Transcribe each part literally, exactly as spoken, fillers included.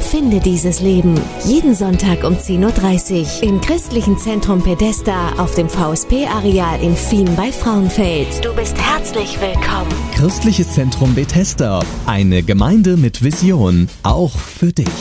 Finde dieses Leben. Jeden Sonntag um zehn Uhr dreißig im Christlichen Zentrum Pedesta auf dem V S P-Areal in Fien bei Frauenfeld. Du bist herzlich willkommen. Christliches Zentrum Bethesda. Eine Gemeinde mit Vision. Auch für dich.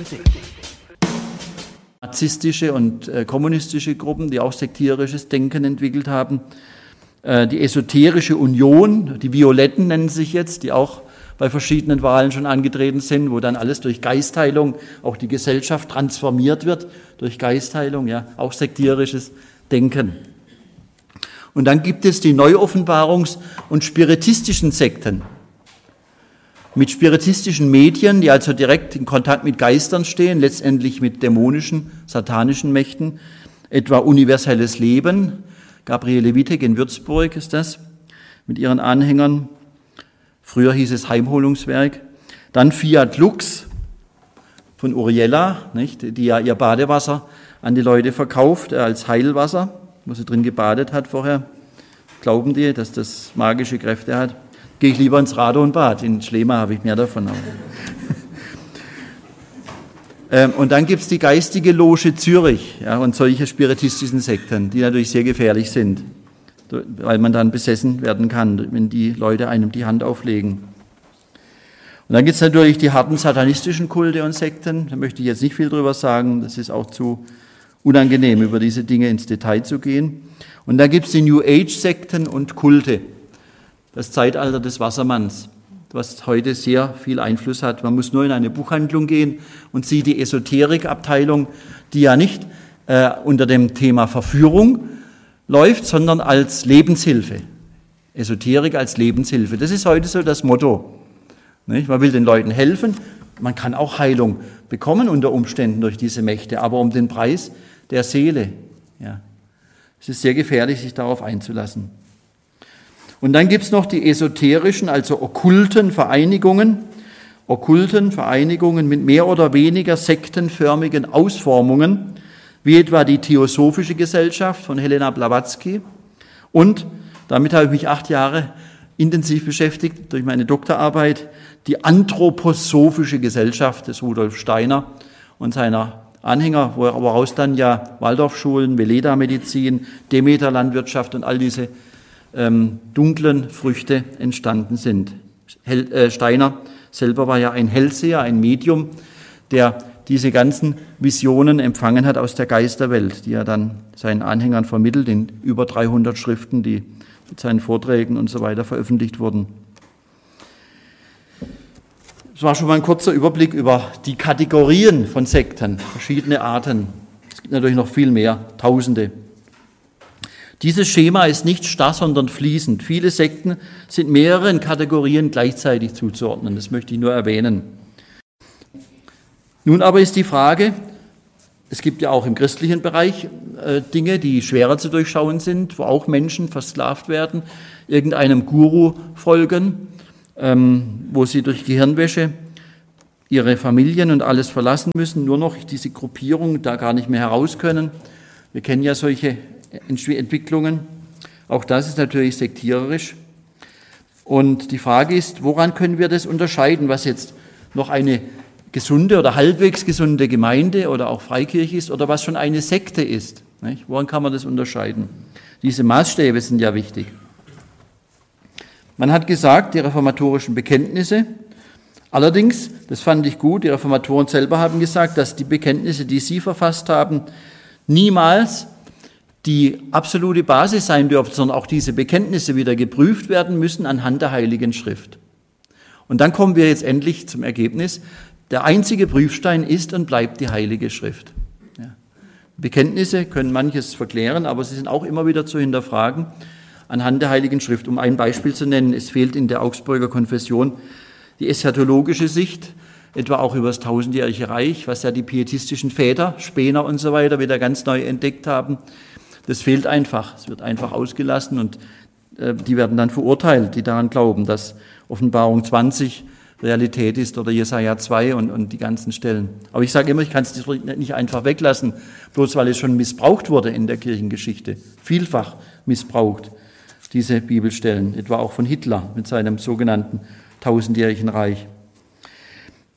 Narzisstische und äh, kommunistische Gruppen, die auch sektierisches Denken entwickelt haben. Äh, die Esoterische Union, die Violetten nennen sich jetzt, die auch bei verschiedenen Wahlen schon angetreten sind, wo dann alles durch Geistheilung, auch die Gesellschaft transformiert wird durch Geistheilung, ja, auch sektierisches Denken. Und dann gibt es die Neuoffenbarungs- und spiritistischen Sekten. Mit spiritistischen Medien, die also direkt in Kontakt mit Geistern stehen, letztendlich mit dämonischen, satanischen Mächten, etwa Universelles Leben, Gabriele Wittek in Würzburg ist das, mit ihren Anhängern. Früher hieß es Heimholungswerk. Dann Fiat Lux von Uriella, nicht, die ja ihr Badewasser an die Leute verkauft, äh, als Heilwasser, wo sie drin gebadet hat vorher. Glauben die, dass das magische Kräfte hat? Gehe ich lieber ins Radonbad. In Schlema habe ich mehr davon. ähm, und dann gibt es die Geistige Loge Zürich, ja, und solche spiritistischen Sekten, die natürlich sehr gefährlich sind, weil man dann besessen werden kann, wenn die Leute einem die Hand auflegen. Und dann gibt es natürlich die harten satanistischen Kulte und Sekten. Da möchte ich jetzt nicht viel drüber sagen. Das ist auch zu unangenehm, über diese Dinge ins Detail zu gehen. Und dann gibt es die New Age-Sekten und Kulte. Das Zeitalter des Wassermanns, was heute sehr viel Einfluss hat. Man muss nur in eine Buchhandlung gehen und sieht die Esoterik-Abteilung, die ja nicht äh, unter dem Thema Verführung läuft, sondern als Lebenshilfe. Esoterik als Lebenshilfe. Das ist heute so das Motto. Nicht? Man will den Leuten helfen. Man kann auch Heilung bekommen unter Umständen durch diese Mächte, aber um den Preis der Seele. Ja. Es ist sehr gefährlich, sich darauf einzulassen. Und dann gibt es noch die esoterischen, also okkulten Vereinigungen. Okkulten Vereinigungen mit mehr oder weniger sektenförmigen Ausformungen, wie etwa die Theosophische Gesellschaft von Helena Blavatsky. Und damit habe ich mich acht Jahre intensiv beschäftigt durch meine Doktorarbeit, die Anthroposophische Gesellschaft des Rudolf Steiner und seiner Anhänger, woraus dann ja Waldorfschulen, Veleda-Medizin, Demeter-Landwirtschaft und all diese ähm, dunklen Früchte entstanden sind. Hel- äh, Steiner selber war ja ein Hellseher, ein Medium, der diese ganzen Visionen empfangen hat aus der Geisterwelt, die er dann seinen Anhängern vermittelt in über dreihundert Schriften, die mit seinen Vorträgen und so weiter veröffentlicht wurden. Das war schon mal ein kurzer Überblick über die Kategorien von Sekten, verschiedene Arten. Es gibt natürlich noch viel mehr, Tausende. Dieses Schema ist nicht starr, sondern fließend. Viele Sekten sind mehreren Kategorien gleichzeitig zuzuordnen, das möchte ich nur erwähnen. Nun aber ist die Frage, es gibt ja auch im christlichen Bereich äh, Dinge, die schwerer zu durchschauen sind, wo auch Menschen versklavt werden, irgendeinem Guru folgen, ähm, wo sie durch Gehirnwäsche ihre Familien und alles verlassen müssen, nur noch diese Gruppierung da gar nicht mehr heraus können. Wir kennen ja solche Entwicklungen. Auch das ist natürlich sektiererisch. Und die Frage ist, woran können wir das unterscheiden, was jetzt noch eine gesunde oder halbwegs gesunde Gemeinde oder auch Freikirche ist oder was schon eine Sekte ist. Nicht? Woran kann man das unterscheiden? Diese Maßstäbe sind ja wichtig. Man hat gesagt, die reformatorischen Bekenntnisse, allerdings, das fand ich gut, die Reformatoren selber haben gesagt, dass die Bekenntnisse, die sie verfasst haben, niemals die absolute Basis sein dürfen, sondern auch diese Bekenntnisse wieder geprüft werden müssen anhand der Heiligen Schrift. Und dann kommen wir jetzt endlich zum Ergebnis, der einzige Prüfstein ist und bleibt die Heilige Schrift. Ja. Bekenntnisse können manches verklären, aber sie sind auch immer wieder zu hinterfragen anhand der Heiligen Schrift. Um ein Beispiel zu nennen, es fehlt in der Augsburger Konfession die eschatologische Sicht, etwa auch über das tausendjährige Reich, was ja die pietistischen Väter, Spener und so weiter wieder ganz neu entdeckt haben. Das fehlt einfach. Es wird einfach ausgelassen und äh, die werden dann verurteilt, die daran glauben, dass Offenbarung zwanzig Realität ist oder Jesaja zwei und, und die ganzen Stellen. Aber ich sage immer, ich kann es nicht einfach weglassen, bloß weil es schon missbraucht wurde in der Kirchengeschichte. Vielfach missbraucht, diese Bibelstellen, etwa auch von Hitler mit seinem sogenannten tausendjährigen Reich.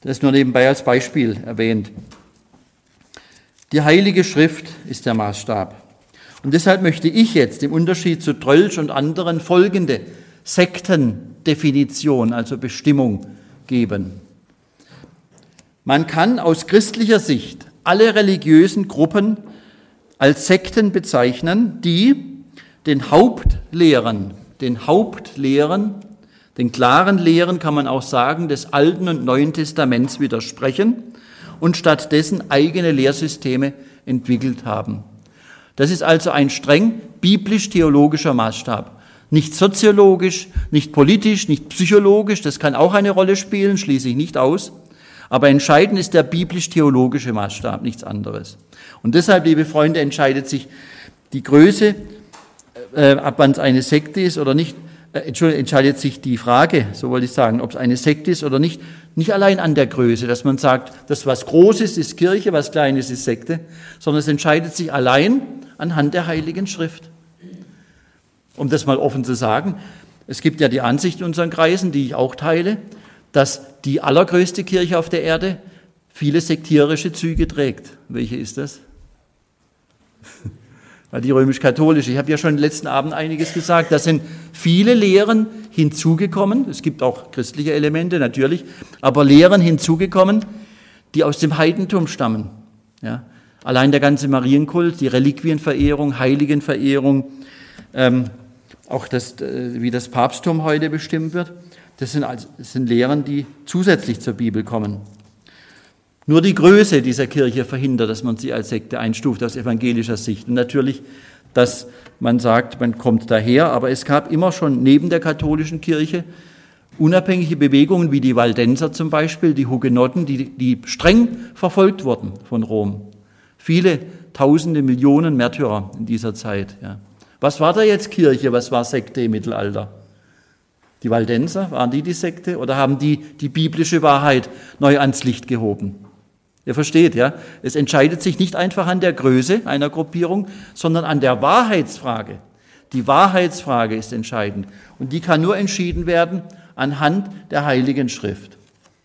Das nur nebenbei als Beispiel erwähnt. Die Heilige Schrift ist der Maßstab. Und deshalb möchte ich jetzt im Unterschied zu Trölsch und anderen folgende Sektendefinition, also Bestimmung, geben. Man kann aus christlicher Sicht alle religiösen Gruppen als Sekten bezeichnen, die den Hauptlehren, den Hauptlehren, den klaren Lehren, kann man auch sagen, des Alten und Neuen Testaments widersprechen und stattdessen eigene Lehrsysteme entwickelt haben. Das ist also ein streng biblisch-theologischer Maßstab. Nicht soziologisch, nicht politisch, nicht psychologisch, das kann auch eine Rolle spielen, schließe ich nicht aus. Aber entscheidend ist der biblisch-theologische Maßstab, nichts anderes. Und deshalb, liebe Freunde, entscheidet sich die Größe, äh, ab wann es eine Sekte ist oder nicht, äh, Entschuldigung, entscheidet sich die Frage, so wollte ich sagen, ob es eine Sekte ist oder nicht, nicht allein an der Größe, dass man sagt, das was Großes ist Kirche, was Kleines ist Sekte, sondern es entscheidet sich allein anhand der Heiligen Schrift. Um das mal offen zu sagen, es gibt ja die Ansicht in unseren Kreisen, die ich auch teile, dass die allergrößte Kirche auf der Erde viele sektierische Züge trägt. Welche ist das? Die römisch-katholische. Ich habe ja schon letzten Abend einiges gesagt. Da sind viele Lehren hinzugekommen. Es gibt auch christliche Elemente, natürlich, aber Lehren hinzugekommen, die aus dem Heidentum stammen. Ja. Allein der ganze Marienkult, die Reliquienverehrung, Heiligenverehrung, ähm, auch das, äh, wie das Papsttum heute bestimmt wird, das sind, also, das sind Lehren, die zusätzlich zur Bibel kommen. Nur die Größe dieser Kirche verhindert, dass man sie als Sekte einstuft aus evangelischer Sicht. Und natürlich, dass man sagt, man kommt daher, aber es gab immer schon neben der katholischen Kirche unabhängige Bewegungen wie die Waldenser zum Beispiel, die Hugenotten, die, die streng verfolgt wurden von Rom. Viele Tausende, Millionen Märtyrer in dieser Zeit. Ja. Was war da jetzt Kirche, was war Sekte im Mittelalter? Die Waldenser, waren die die Sekte oder haben die die biblische Wahrheit neu ans Licht gehoben? Ihr versteht, ja? Es entscheidet sich nicht einfach an der Größe einer Gruppierung, sondern an der Wahrheitsfrage. Die Wahrheitsfrage ist entscheidend und die kann nur entschieden werden anhand der Heiligen Schrift.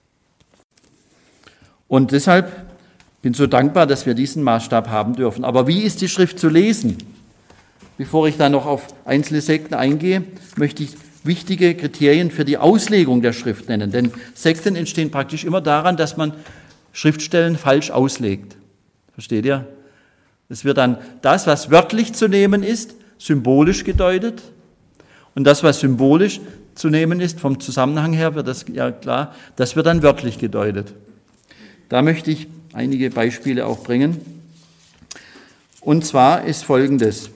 Und deshalb bin ich so dankbar, dass wir diesen Maßstab haben dürfen. Aber wie ist die Schrift zu lesen? Bevor ich da noch auf einzelne Sekten eingehe, möchte ich wichtige Kriterien für die Auslegung der Schrift nennen. Denn Sekten entstehen praktisch immer daran, dass man Schriftstellen falsch auslegt. Versteht ihr? Es wird dann das, was wörtlich zu nehmen ist, symbolisch gedeutet. Und das, was symbolisch zu nehmen ist, vom Zusammenhang her wird das ja klar, das wird dann wörtlich gedeutet. Da möchte ich einige Beispiele auch bringen. Und zwar ist Folgendes,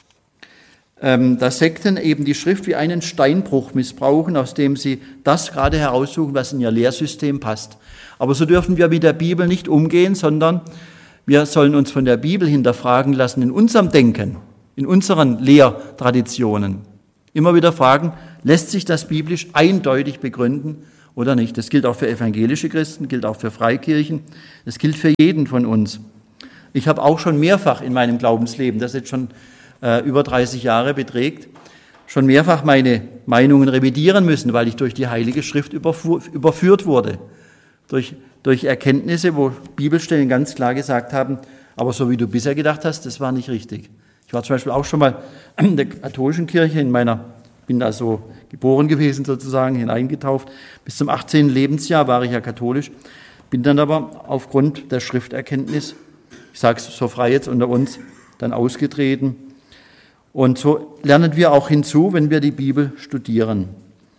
dass Sekten eben die Schrift wie einen Steinbruch missbrauchen, aus dem sie das gerade heraussuchen, was in ihr Lehrsystem passt. Aber so dürfen wir mit der Bibel nicht umgehen, sondern wir sollen uns von der Bibel hinterfragen lassen in unserem Denken, in unseren Lehrtraditionen. Immer wieder fragen, lässt sich das biblisch eindeutig begründen oder nicht? Das gilt auch für evangelische Christen, gilt auch für Freikirchen, das gilt für jeden von uns. Ich habe auch schon mehrfach in meinem Glaubensleben, das jetzt schon äh, über dreißig Jahre beträgt, schon mehrfach meine Meinungen revidieren müssen, weil ich durch die Heilige Schrift überfuhr, überführt wurde. Durch, durch Erkenntnisse, wo Bibelstellen ganz klar gesagt haben, aber so wie du bisher gedacht hast, das war nicht richtig. Ich war zum Beispiel auch schon mal in der katholischen Kirche, in meiner, bin da so geboren gewesen sozusagen, hineingetauft. Bis zum achtzehnten Lebensjahr war ich ja katholisch, bin dann aber aufgrund der Schrifterkenntnis, ich sage es so frei jetzt unter uns, dann ausgetreten. Und so lernen wir auch hinzu, wenn wir die Bibel studieren.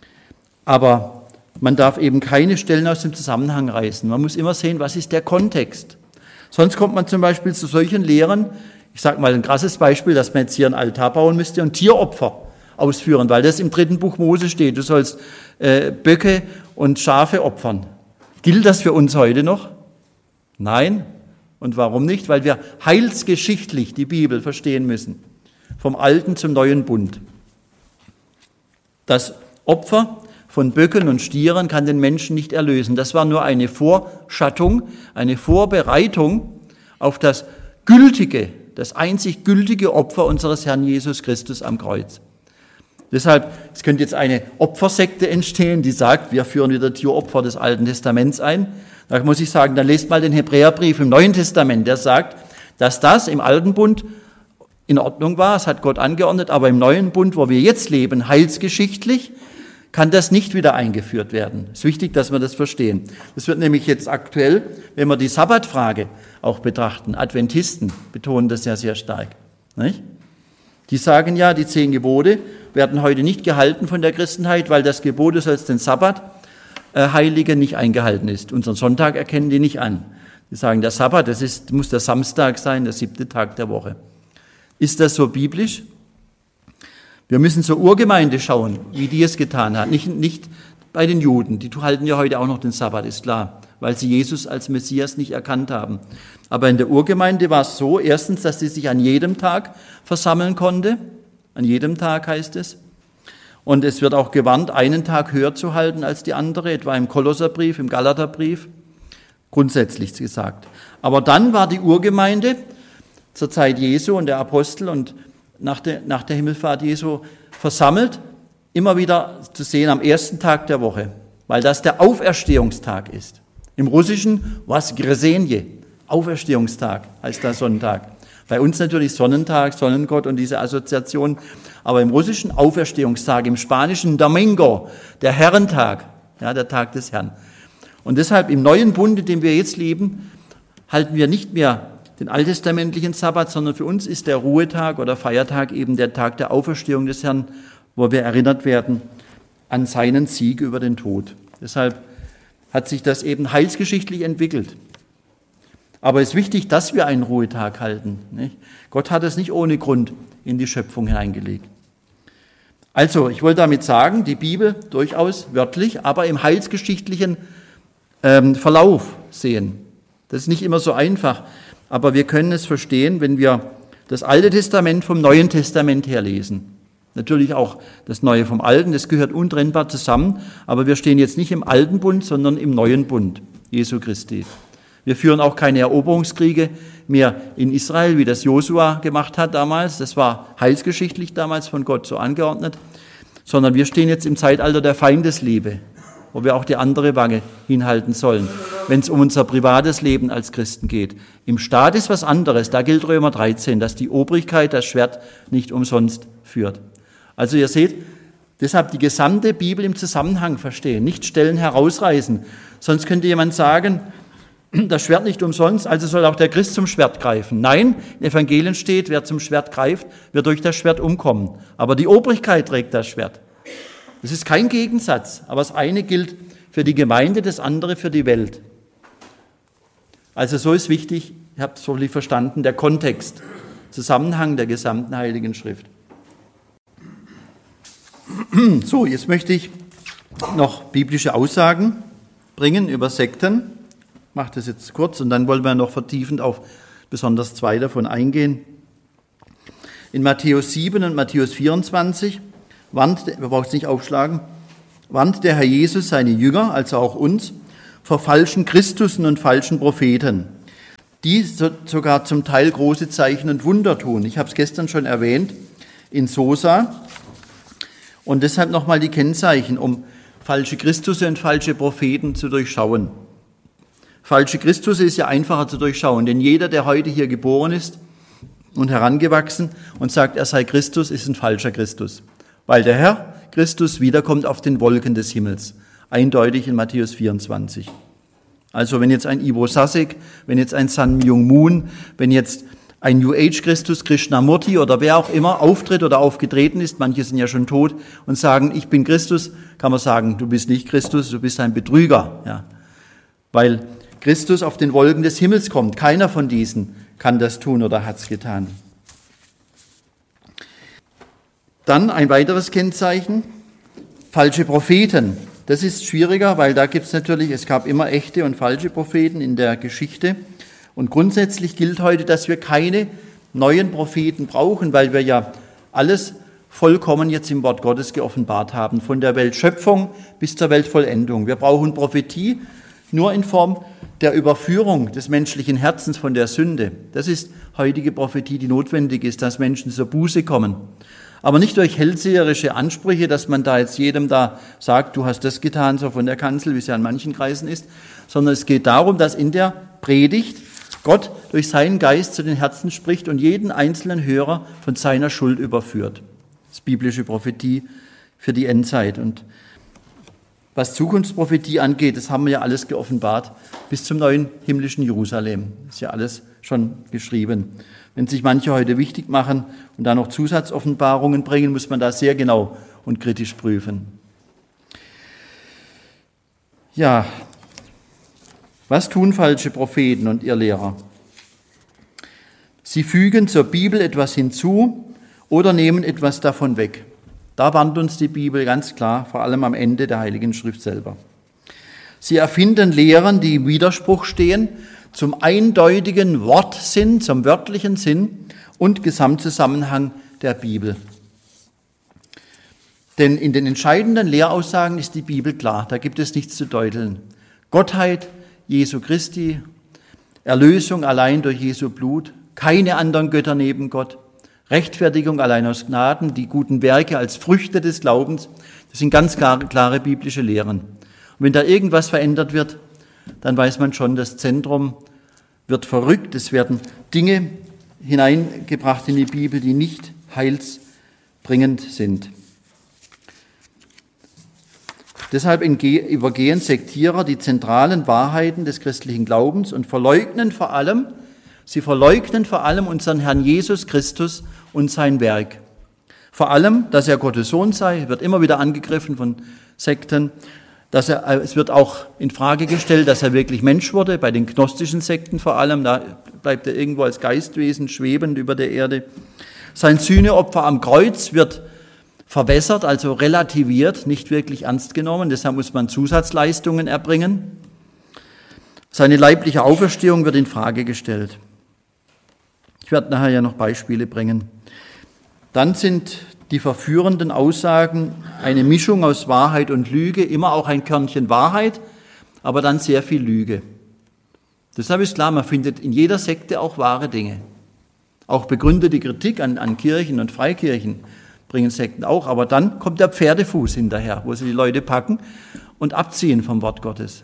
Aber man darf eben keine Stellen aus dem Zusammenhang reißen. Man muss immer sehen, was ist der Kontext. Sonst kommt man zum Beispiel zu solchen Lehren, ich sage mal ein krasses Beispiel, dass man jetzt hier einen Altar bauen müsste und Tieropfer ausführen, weil das im dritten Buch Mose steht. Du sollst äh, Böcke und Schafe opfern. Gilt das für uns heute noch? Nein. Und warum nicht? Weil wir heilsgeschichtlich die Bibel verstehen müssen. Vom Alten zum Neuen Bund. Das Opfer von Böcken und Stieren kann den Menschen nicht erlösen. Das war nur eine Vorschattung, eine Vorbereitung auf das gültige, das einzig gültige Opfer unseres Herrn Jesus Christus am Kreuz. Deshalb, es könnte jetzt eine Opfersekte entstehen, die sagt, wir führen wieder Tieropfer des Alten Testaments ein. Da muss ich sagen, dann lest mal den Hebräerbrief im Neuen Testament, der sagt, dass das im Alten Bund in Ordnung war, es hat Gott angeordnet, aber im Neuen Bund, wo wir jetzt leben, heilsgeschichtlich, kann das nicht wieder eingeführt werden. Es ist wichtig, dass wir das verstehen. Das wird nämlich jetzt aktuell, wenn wir die Sabbatfrage auch betrachten. Adventisten betonen das ja sehr stark. Nicht? Die sagen ja, die zehn Gebote werden heute nicht gehalten von der Christenheit, weil das Gebot, du sollst den Sabbat äh, heiligen, nicht eingehalten ist. Unseren Sonntag erkennen die nicht an. Die sagen, der Sabbat, das ist, muss der Samstag sein, der siebte Tag der Woche. Ist das so biblisch? Wir müssen zur Urgemeinde schauen, wie die es getan hat. Nicht, nicht bei den Juden, die halten ja heute auch noch den Sabbat, ist klar, weil sie Jesus als Messias nicht erkannt haben. Aber in der Urgemeinde war es so, erstens, dass sie sich an jedem Tag versammeln konnte. An jedem Tag heißt es. Und es wird auch gewarnt, einen Tag höher zu halten als die andere, etwa im Kolosserbrief, im Galaterbrief. Grundsätzlich gesagt. Aber dann war die Urgemeinde zur Zeit Jesu und der Apostel und nach der, nach der Himmelfahrt Jesu versammelt, immer wieder zu sehen am ersten Tag der Woche, weil das der Auferstehungstag ist. Im Russischen Воскресенье, Auferstehungstag heißt der Sonntag. Bei uns natürlich Sonnentag, Sonnengott und diese Assoziation, aber im Russischen Auferstehungstag, im Spanischen Domingo, der Herrentag, ja, der Tag des Herrn. Und deshalb im neuen Bund, in dem wir jetzt leben, halten wir nicht mehr den alttestamentlichen Sabbat, sondern für uns ist der Ruhetag oder Feiertag eben der Tag der Auferstehung des Herrn, wo wir erinnert werden an seinen Sieg über den Tod. Deshalb hat sich das eben heilsgeschichtlich entwickelt. Aber es ist wichtig, dass wir einen Ruhetag halten. Nicht? Gott hat es nicht ohne Grund in die Schöpfung hineingelegt. Also, ich wollte damit sagen, die Bibel durchaus wörtlich, aber im heilsgeschichtlichen ähm, Verlauf sehen. Das ist nicht immer so einfach. Aber wir können es verstehen, wenn wir das Alte Testament vom Neuen Testament her lesen. Natürlich auch das Neue vom Alten, das gehört untrennbar zusammen. Aber wir stehen jetzt nicht im Alten Bund, sondern im Neuen Bund Jesu Christi. Wir führen auch keine Eroberungskriege mehr in Israel, wie das Josua gemacht hat damals. Das war heilsgeschichtlich damals von Gott so angeordnet. Sondern wir stehen jetzt im Zeitalter der Feindesliebe, wo wir auch die andere Wange hinhalten sollen, wenn es um unser privates Leben als Christen geht. Im Staat ist was anderes, da gilt Römer dreizehn, dass die Obrigkeit das Schwert nicht umsonst führt. Also ihr seht, deshalb die gesamte Bibel im Zusammenhang verstehen, nicht Stellen herausreißen. Sonst könnte jemand sagen, das Schwert nicht umsonst, also soll auch der Christ zum Schwert greifen. Nein, in Evangelien steht, wer zum Schwert greift, wird durch das Schwert umkommen. Aber die Obrigkeit trägt das Schwert. Das ist kein Gegensatz, aber das eine gilt für die Gemeinde, das andere für die Welt. Also so ist wichtig, ihr habt es hoffentlich verstanden, der Kontext, Zusammenhang der gesamten Heiligen Schrift. So, jetzt möchte ich noch biblische Aussagen bringen über Sekten. Ich mache das jetzt kurz und dann wollen wir noch vertiefend auf besonders zwei davon eingehen. In Matthäus sieben und Matthäus vierundzwanzig warnt, wir brauchen es nicht aufschlagen, warnt der Herr Jesus seine Jünger, also auch uns, vor falschen Christusen und falschen Propheten, die so, sogar zum Teil große Zeichen und Wunder tun. Ich habe es gestern schon erwähnt, in Sosa. Und deshalb nochmal die Kennzeichen, um falsche Christusse und falsche Propheten zu durchschauen. Falsche Christusse ist ja einfacher zu durchschauen, denn jeder, der heute hier geboren ist und herangewachsen und sagt, er sei Christus, ist ein falscher Christus. Weil der Herr Christus wiederkommt auf den Wolken des Himmels. Eindeutig in Matthäus vierundzwanzig. Also wenn jetzt ein Ivo Sasek, wenn jetzt ein Sun Myung Moon, wenn jetzt ein New Age Christus, Krishnamurti oder wer auch immer auftritt oder aufgetreten ist, manche sind ja schon tot, und sagen, ich bin Christus, kann man sagen, du bist nicht Christus, du bist ein Betrüger. Ja. Weil Christus auf den Wolken des Himmels kommt. Keiner von diesen kann das tun oder hat es getan. Dann ein weiteres Kennzeichen, falsche Propheten. Das ist schwieriger, weil da gibt es natürlich, es gab immer echte und falsche Propheten in der Geschichte. Und grundsätzlich gilt heute, dass wir keine neuen Propheten brauchen, weil wir ja alles vollkommen jetzt im Wort Gottes geoffenbart haben, von der Weltschöpfung bis zur Weltvollendung. Wir brauchen Prophetie nur in Form der Überführung des menschlichen Herzens von der Sünde. Das ist heutige Prophetie, die notwendig ist, dass Menschen zur Buße kommen. Aber nicht durch hellseherische Ansprüche, dass man da jetzt jedem da sagt, du hast das getan, so von der Kanzel, wie es ja in manchen Kreisen ist, sondern es geht darum, dass in der Predigt Gott durch seinen Geist zu den Herzen spricht und jeden einzelnen Hörer von seiner Schuld überführt. Das ist biblische Prophetie für die Endzeit. Und was Zukunftsprophetie angeht, das haben wir ja alles geoffenbart, bis zum neuen himmlischen Jerusalem. Das ist ja alles schon geschrieben. Wenn sich manche heute wichtig machen und da noch Zusatzoffenbarungen bringen, muss man da sehr genau und kritisch prüfen. Ja, was tun falsche Propheten und Irrlehrer? Sie fügen zur Bibel etwas hinzu oder nehmen etwas davon weg. Da warnt uns die Bibel ganz klar, vor allem am Ende der Heiligen Schrift selber. Sie erfinden Lehren, die im Widerspruch stehen zum eindeutigen Wortsinn, zum wörtlichen Sinn und Gesamtzusammenhang der Bibel. Denn in den entscheidenden Lehraussagen ist die Bibel klar, da gibt es nichts zu deuteln. Gottheit Jesu Christi, Erlösung allein durch Jesu Blut, keine anderen Götter neben Gott, Rechtfertigung allein aus Gnaden, die guten Werke als Früchte des Glaubens, das sind ganz klare, klare biblische Lehren. Und wenn da irgendwas verändert wird, dann weiß man schon, das Zentrum wird verrückt, es werden Dinge hineingebracht in die Bibel, die nicht heilsbringend sind. Deshalb übergehen Sektierer die zentralen Wahrheiten des christlichen Glaubens und verleugnen vor allem, sie verleugnen vor allem unseren Herrn Jesus Christus und sein Werk. Vor allem, dass er Gottes Sohn sei, wird immer wieder angegriffen von Sekten. Dass er, es wird auch in Frage gestellt, dass er wirklich Mensch wurde, bei den gnostischen Sekten vor allem, da bleibt er irgendwo als Geistwesen schwebend über der Erde. Sein Sühneopfer am Kreuz wird verwässert, also relativiert, nicht wirklich ernst genommen, deshalb muss man Zusatzleistungen erbringen. Seine leibliche Auferstehung wird in Frage gestellt. Ich werde nachher ja noch Beispiele bringen. Dann sind die verführenden Aussagen eine Mischung aus Wahrheit und Lüge, immer auch ein Körnchen Wahrheit, aber dann sehr viel Lüge. Deshalb ist klar, man findet in jeder Sekte auch wahre Dinge. Auch begründete Kritik an, an Kirchen und Freikirchen bringen Sekten auch, aber dann kommt der Pferdefuß hinterher, wo sie die Leute packen und abziehen vom Wort Gottes.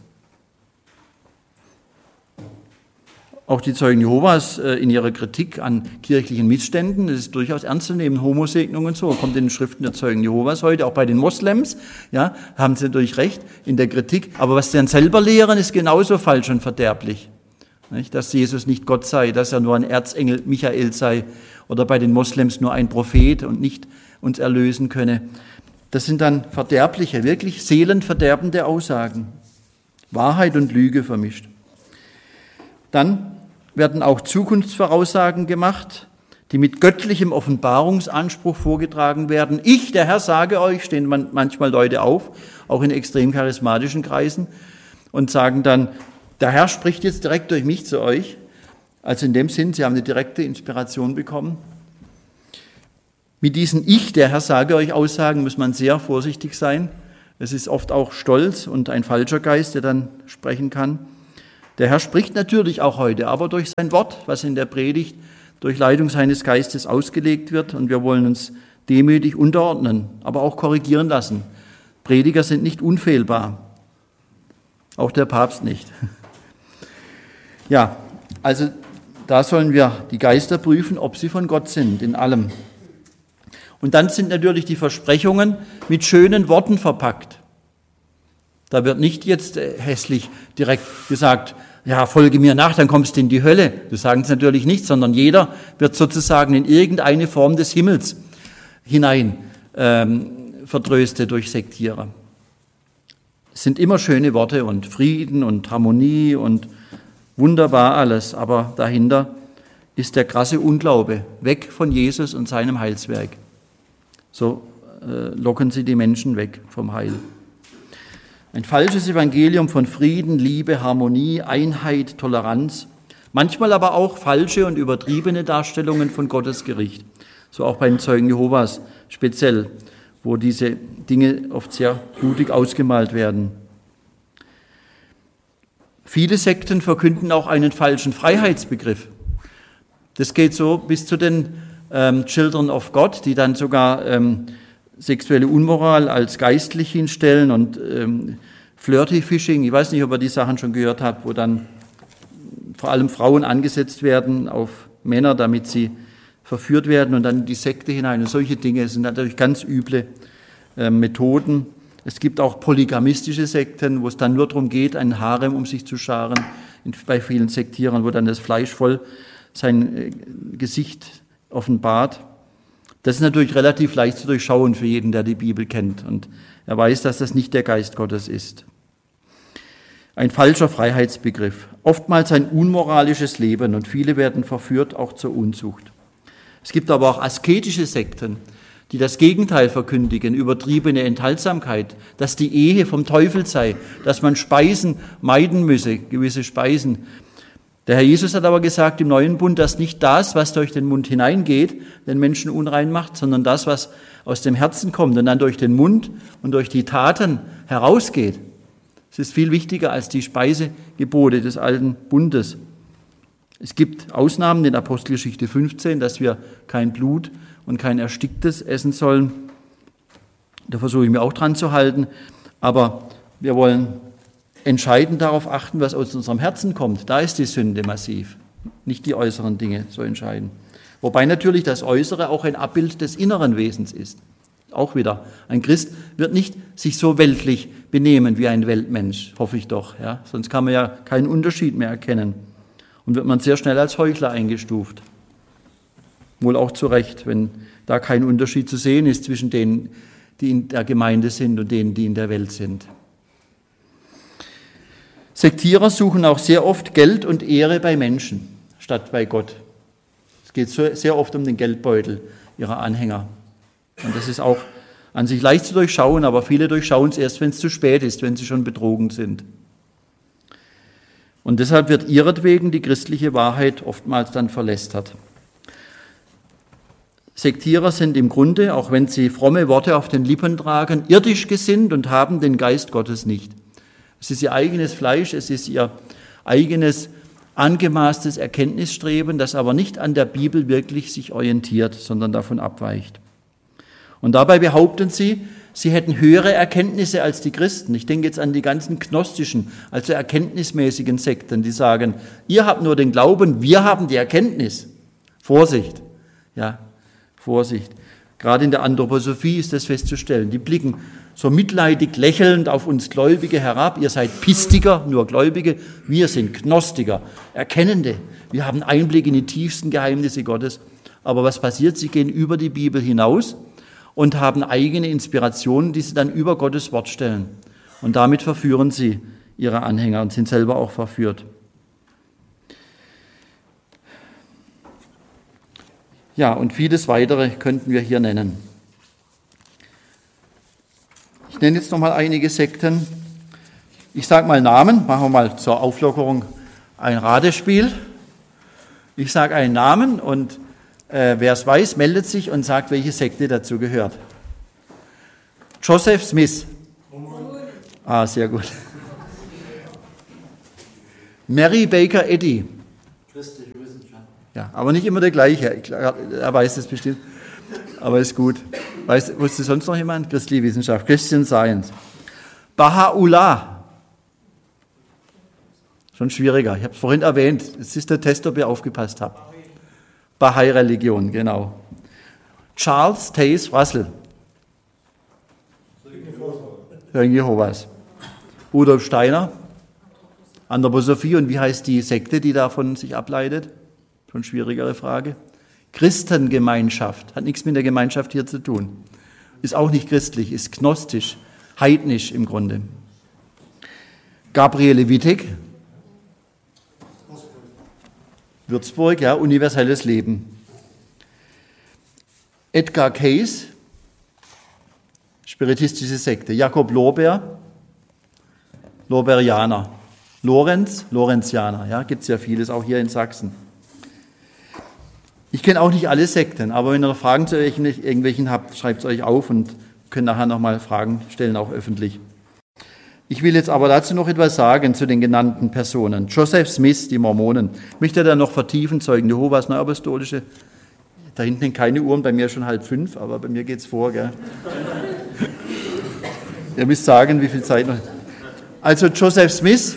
Auch die Zeugen Jehovas in ihrer Kritik an kirchlichen Missständen, das ist durchaus ernst zu nehmen, Homosegnung und so, kommt in den Schriften der Zeugen Jehovas heute, auch bei den Moslems, ja, haben sie natürlich recht in der Kritik, aber was sie dann selber lehren, ist genauso falsch und verderblich. Nicht? Dass Jesus nicht Gott sei, dass er nur ein Erzengel Michael sei oder bei den Moslems nur ein Prophet und nicht uns erlösen könne. Das sind dann verderbliche, wirklich seelenverderbende Aussagen. Wahrheit und Lüge vermischt. Dann werden auch Zukunftsvoraussagen gemacht, die mit göttlichem Offenbarungsanspruch vorgetragen werden. Ich, der Herr, sage euch, stehen manchmal Leute auf, auch in extrem charismatischen Kreisen, und sagen dann, der Herr spricht jetzt direkt durch mich zu euch. Also in dem Sinn, sie haben eine direkte Inspiration bekommen. Mit diesen Ich, der Herr, sage euch Aussagen muss man sehr vorsichtig sein. Es ist oft auch Stolz und ein falscher Geist, der dann sprechen kann. Der Herr spricht natürlich auch heute, aber durch sein Wort, was in der Predigt durch Leitung seines Geistes ausgelegt wird. Und wir wollen uns demütig unterordnen, aber auch korrigieren lassen. Prediger sind nicht unfehlbar. Auch der Papst nicht. Ja, also da sollen wir die Geister prüfen, ob sie von Gott sind, in allem. Und dann sind natürlich die Versprechungen mit schönen Worten verpackt. Da wird nicht jetzt hässlich direkt gesagt, ja, folge mir nach, dann kommst du in die Hölle. Das sagen sie natürlich nicht, sondern jeder wird sozusagen in irgendeine Form des Himmels hinein ähm, vertröstet durch Sektierer. Es sind immer schöne Worte und Frieden und Harmonie und wunderbar alles, aber dahinter ist der krasse Unglaube, weg von Jesus und seinem Heilswerk. So äh, locken sie die Menschen weg vom Heil. Ein falsches Evangelium von Frieden, Liebe, Harmonie, Einheit, Toleranz, manchmal aber auch falsche und übertriebene Darstellungen von Gottes Gericht. So auch bei den Zeugen Jehovas speziell, wo diese Dinge oft sehr blutig ausgemalt werden. Viele Sekten verkünden auch einen falschen Freiheitsbegriff. Das geht so bis zu den ähm, Children of God, die dann sogar ähm, sexuelle Unmoral als geistlich hinstellen und ähm, Flirty Fishing, ich weiß nicht, ob ihr die Sachen schon gehört habt, wo dann vor allem Frauen angesetzt werden auf Männer, damit sie verführt werden und dann in die Sekte hinein. Und solche Dinge sind natürlich ganz üble äh, Methoden. Es gibt auch polygamistische Sekten, wo es dann nur darum geht, einen Harem um sich zu scharen, in, bei vielen Sektierern, wo dann das Fleisch voll sein äh, Gesicht offenbart. Das ist natürlich relativ leicht zu durchschauen für jeden, der die Bibel kennt und er weiß, dass das nicht der Geist Gottes ist. Ein falscher Freiheitsbegriff, oftmals ein unmoralisches Leben und viele werden verführt auch zur Unzucht. Es gibt aber auch asketische Sekten, die das Gegenteil verkündigen, übertriebene Enthaltsamkeit, dass die Ehe vom Teufel sei, dass man Speisen meiden müsse, gewisse Speisen. Der Herr Jesus hat aber gesagt im Neuen Bund, dass nicht das, was durch den Mund hineingeht, den Menschen unrein macht, sondern das, was aus dem Herzen kommt und dann durch den Mund und durch die Taten herausgeht. Es ist viel wichtiger als die Speisegebote des alten Bundes. Es gibt Ausnahmen in Apostelgeschichte fünfzehn, dass wir kein Blut und kein Ersticktes essen sollen. Da versuche ich mir auch dran zu halten. Aber wir wollen entscheidend darauf achten, was aus unserem Herzen kommt. Da ist die Sünde massiv, nicht die äußeren Dinge so entscheidend. Wobei natürlich das Äußere auch ein Abbild des inneren Wesens ist. Auch wieder, ein Christ wird nicht sich so weltlich benehmen wie ein Weltmensch, hoffe ich doch. Ja? Sonst kann man ja keinen Unterschied mehr erkennen. Und wird man sehr schnell als Heuchler eingestuft. Wohl auch zu Recht, wenn da kein Unterschied zu sehen ist zwischen denen, die in der Gemeinde sind und denen, die in der Welt sind. Sektierer suchen auch sehr oft Geld und Ehre bei Menschen statt bei Gott. Es geht sehr oft um den Geldbeutel ihrer Anhänger. Und das ist auch an sich leicht zu durchschauen, aber viele durchschauen es erst, wenn es zu spät ist, wenn sie schon betrogen sind. Und deshalb wird ihretwegen die christliche Wahrheit oftmals dann verlästert. Sektierer sind im Grunde, auch wenn sie fromme Worte auf den Lippen tragen, irdisch gesinnt und haben den Geist Gottes nicht. Es ist ihr eigenes Fleisch, es ist ihr eigenes angemaßtes Erkenntnisstreben, das aber nicht an der Bibel wirklich sich orientiert, sondern davon abweicht. Und dabei behaupten sie, sie hätten höhere Erkenntnisse als die Christen. Ich denke jetzt an die ganzen gnostischen, also erkenntnismäßigen Sekten, die sagen, ihr habt nur den Glauben, wir haben die Erkenntnis. Vorsicht, ja, Vorsicht. Gerade in der Anthroposophie ist das festzustellen. Die blicken so mitleidig lächelnd auf uns Gläubige herab. Ihr seid Pistiker, nur Gläubige. Wir sind Gnostiker, Erkennende. Wir haben Einblick in die tiefsten Geheimnisse Gottes. Aber was passiert? Sie gehen über die Bibel hinaus und haben eigene Inspirationen, die sie dann über Gottes Wort stellen. Und damit verführen sie ihre Anhänger und sind selber auch verführt. Ja, und vieles weitere könnten wir hier nennen. Ich nenne jetzt noch mal einige Sekten. Ich sage mal Namen, machen wir mal zur Auflockerung ein Ratespiel. Ich sage einen Namen und äh, wer es weiß, meldet sich und sagt, welche Sekte dazu gehört. Joseph Smith. Ah, sehr gut. Mary Baker Eddy. Christliche Wissenschaft. Ja, aber nicht immer der gleiche. Er weiß es bestimmt. Aber ist gut. Weißt, wusste sonst noch jemand? Christliche Wissenschaft, Christian Science. Baha'u'llah. Schon schwieriger. Ich habe es vorhin erwähnt. Es ist der Test, ob ihr aufgepasst habt. Bahai-Religion, genau. Charles Taze Russell. Zeugen Jehovas. Rudolf Steiner. Anthroposophie. Und wie heißt die Sekte, die davon sich ableitet? Schon schwierigere Frage. Christengemeinschaft, hat nichts mit der Gemeinschaft hier zu tun. Ist auch nicht christlich, ist gnostisch, heidnisch im Grunde. Gabriele Wittek, Würzburg, ja, universelles Leben. Edgar Cayce, spiritistische Sekte. Jakob Lorber, Lorberianer. Lorenz, Lorenzianer, ja, gibt es ja vieles, auch hier in Sachsen. Ich kenne auch nicht alle Sekten, aber wenn ihr noch Fragen zu irgendwelchen habt, schreibt es euch auf und könnt nachher nochmal Fragen stellen, auch öffentlich. Ich will jetzt aber dazu noch etwas sagen zu den genannten Personen. Joseph Smith, die Mormonen. Möchte er dann noch vertiefen, Zeugen Jehovas, Neuapostolische, Da hinten hängt keine Uhren, bei mir schon halb fünf, aber bei mir geht's vor, gell? Ihr müsst sagen, wie viel Zeit noch. Also Joseph Smith,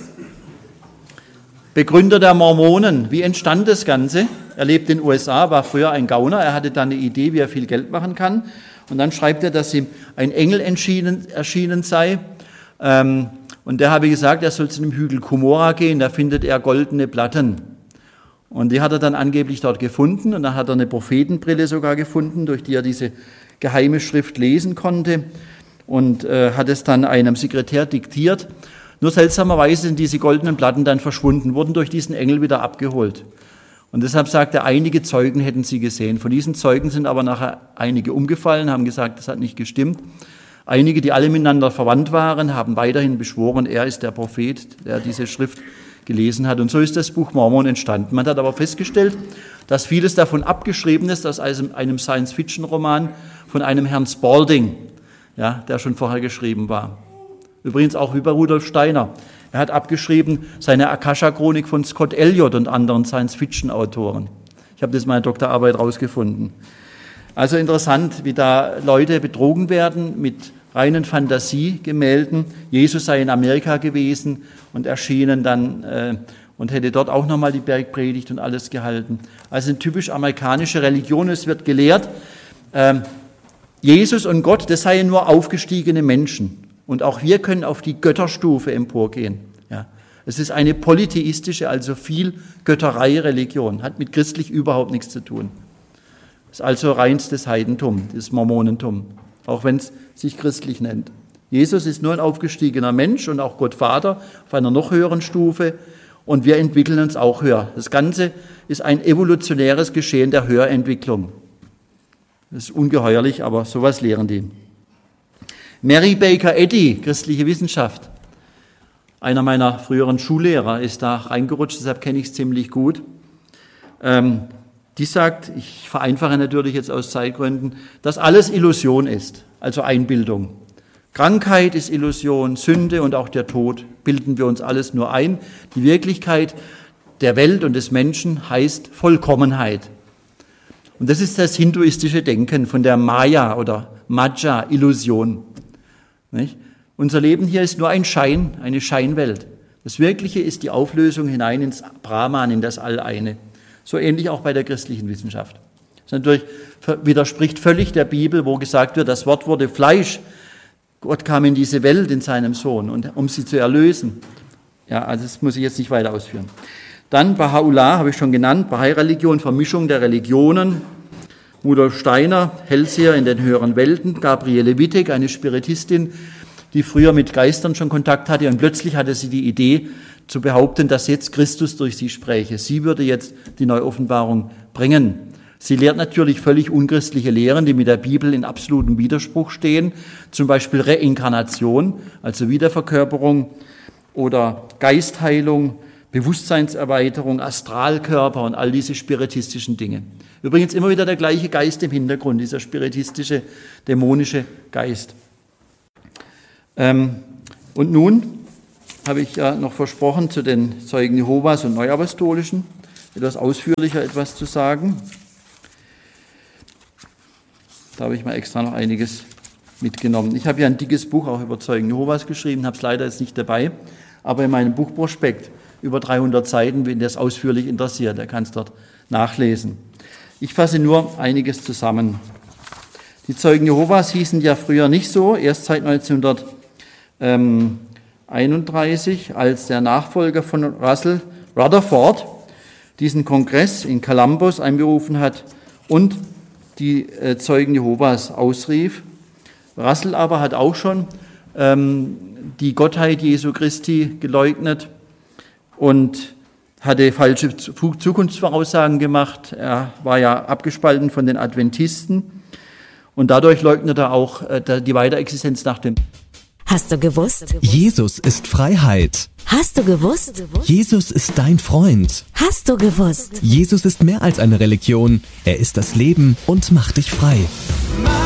Begründer der Mormonen. Wie entstand das Ganze? Er lebt in den U S A, war früher ein Gauner. Er hatte dann eine Idee, wie er viel Geld machen kann. Und dann schreibt er, dass ihm ein Engel erschienen, erschienen sei. Ähm, und der habe gesagt, er soll zu dem Hügel Cumorah gehen, da findet er goldene Platten. Und die hat er dann angeblich dort gefunden. Und dann hat er eine Prophetenbrille sogar gefunden, durch die er diese geheime Schrift lesen konnte. Und äh, hat es dann einem Sekretär diktiert. Nur seltsamerweise sind diese goldenen Platten dann verschwunden, wurden durch diesen Engel wieder abgeholt. Und deshalb sagt er, einige Zeugen hätten sie gesehen. Von diesen Zeugen sind aber nachher einige umgefallen, haben gesagt, das hat nicht gestimmt. Einige, die alle miteinander verwandt waren, haben weiterhin beschworen, er ist der Prophet, der diese Schrift gelesen hat. Und so ist das Buch Mormon entstanden. Man hat aber festgestellt, dass vieles davon abgeschrieben ist aus einem Science-Fiction-Roman von einem Herrn Spalding, ja, der schon vorher geschrieben war. Übrigens auch über Rudolf Steiner. Er hat abgeschrieben seine Akasha-Chronik von Scott Elliott und anderen Science-Fiction-Autoren. Ich habe das in meiner Doktorarbeit rausgefunden. Also interessant, wie da Leute betrogen werden mit reinen Fantasiegemälden. Jesus sei in Amerika gewesen und erschienen dann äh, und hätte dort auch nochmal die Bergpredigt und alles gehalten. Also eine typisch amerikanische Religion. Es wird gelehrt, äh, Jesus und Gott, das seien nur aufgestiegene Menschen. Und auch wir können auf die Götterstufe emporgehen. Ja. Es ist eine polytheistische, also viel Götterei-Religion, hat mit christlich überhaupt nichts zu tun. Es ist also reinstes Heidentum, das Mormonentum, auch wenn es sich christlich nennt. Jesus ist nur ein aufgestiegener Mensch und auch Gott Vater auf einer noch höheren Stufe und wir entwickeln uns auch höher. Das Ganze ist ein evolutionäres Geschehen der Höherentwicklung. Das ist ungeheuerlich, aber sowas lehren die. Mary Baker Eddy, christliche Wissenschaft. Einer meiner früheren Schullehrer ist da reingerutscht, deshalb kenne ich es ziemlich gut. Ähm, die sagt, ich vereinfache natürlich jetzt aus Zeitgründen, dass alles Illusion ist, also Einbildung. Krankheit ist Illusion, Sünde und auch der Tod bilden wir uns alles nur ein. Die Wirklichkeit der Welt und des Menschen heißt Vollkommenheit. Und das ist das hinduistische Denken von der Maya oder Maja-Illusion. Nicht? Unser Leben hier ist nur ein Schein, eine Scheinwelt. Das Wirkliche ist die Auflösung hinein ins Brahman, in das All-Eine. So ähnlich auch bei der christlichen Wissenschaft. Das natürlich widerspricht völlig der Bibel, wo gesagt wird, das Wort wurde Fleisch. Gott kam in diese Welt in seinem Sohn, und, um sie zu erlösen. Ja, also das muss ich jetzt nicht weiter ausführen. Dann Baha'u'llah, habe ich schon genannt, Bahai-Religion, Vermischung der Religionen. Rudolf Steiner, Hellseher in den höheren Welten, Gabriele Wittek, eine Spiritistin, die früher mit Geistern schon Kontakt hatte, und plötzlich hatte sie die Idee zu behaupten, dass jetzt Christus durch sie spräche. Sie würde jetzt die Neuoffenbarung bringen. Sie lehrt natürlich völlig unchristliche Lehren, die mit der Bibel in absolutem Widerspruch stehen, zum Beispiel Reinkarnation, also Wiederverkörperung, oder Geistheilung, Bewusstseinserweiterung, Astralkörper und all diese spiritistischen Dinge. Übrigens immer wieder der gleiche Geist im Hintergrund, dieser spiritistische, dämonische Geist. Ähm, und nun habe ich ja noch versprochen, zu den Zeugen Jehovas und Neuapostolischen etwas ausführlicher etwas zu sagen. Da habe ich mal extra noch einiges mitgenommen. Ich habe ja ein dickes Buch auch über Zeugen Jehovas geschrieben, habe es leider jetzt nicht dabei, aber in meinem Buchprospekt über dreihundert Seiten, wenn das ausführlich interessiert, der kann es dort nachlesen. Ich fasse nur einiges zusammen. Die Zeugen Jehovas hießen ja früher nicht so, erst seit neunzehnhunderteinunddreißig, als der Nachfolger von Russell Rutherford diesen Kongress in Columbus einberufen hat und die äh, Zeugen Jehovas ausrief. Russell aber hat auch schon ähm, die Gottheit Jesu Christi geleugnet und hatte falsche Zukunftsvoraussagen gemacht. Er war ja abgespalten von den Adventisten und dadurch leugnet er auch äh, die Weiterexistenz nach dem. Hast du gewusst? Jesus ist Freiheit. Hast du gewusst? Jesus ist dein Freund. Hast du gewusst? Jesus ist mehr als eine Religion. Er ist das Leben und macht dich frei.